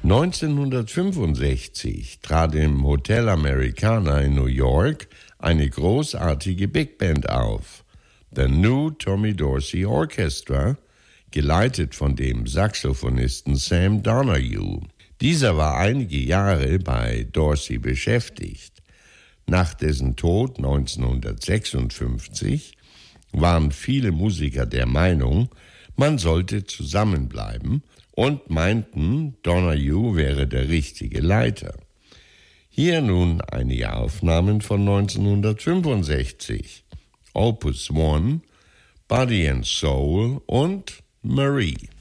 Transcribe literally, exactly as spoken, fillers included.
neunzehnhundertfünfundsechzig trat im Hotel Americana in New York eine großartige Big Band auf, The New Tommy Dorsey Orchestra, geleitet von dem Saxophonisten Sam Donahue. Dieser war einige Jahre bei Dorsey beschäftigt. Nach dessen Tod neunzehnhundertsechsundfünfzig waren viele Musiker der Meinung, man sollte zusammenbleiben und meinten, Donahue wäre der richtige Leiter. Hier nun einige Aufnahmen von neunzehnhundertfünfundsechzig. Opus One, Body and Soul und Marie.